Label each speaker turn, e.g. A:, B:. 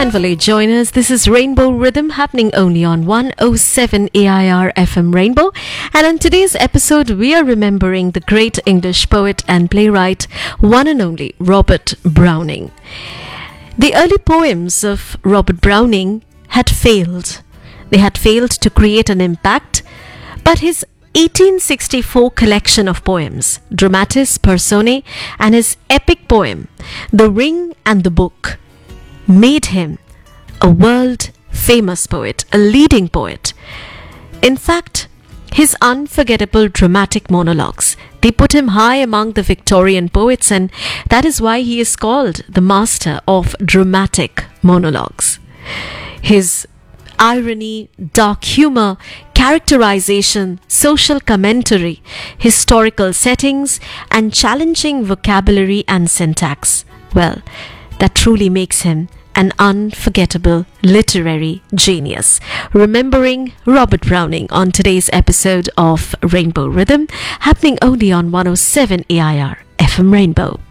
A: Finally, join us. This is Rainbow Rhythm happening only on 107 AIR FM Rainbow. And on today's episode, we are remembering the great English poet and playwright, one and only Robert Browning. The early poems of Robert Browning had failed. They had failed to create an impact, but his 1864 collection of poems, Dramatis Personae, and his epic poem, The Ring and the Book, made him a world-famous poet, a leading poet. In fact, his unforgettable dramatic monologues, they put him high among the Victorian poets, and that is why he is called the master of dramatic monologues. His irony, dark humor, characterization, social commentary, historical settings, and challenging vocabulary and syntax, well, that truly makes him an unforgettable literary genius. Remembering Robert Browning on today's episode of Rainbow Rhythm, happening only on 107 AIR FM Rainbow.